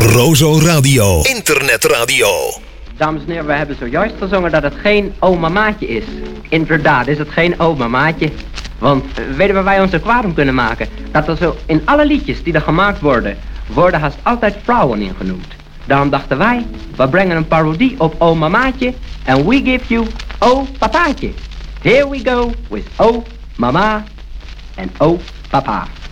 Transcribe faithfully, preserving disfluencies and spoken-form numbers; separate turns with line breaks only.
Rozo Radio. Internetradio.
Dames en heren, we hebben zojuist gezongen dat het geen oma maatje is. Inderdaad is het geen oma maatje. Want uh, weten we waar wij ons er kwaad om kunnen maken? Dat er zo in alle liedjes die er gemaakt worden, worden haast altijd vrouwen in genoemd. Daarom dachten wij, we brengen een parodie op oma maatje. And we give you oh papaatje. Here we go with oh mama and oh papa.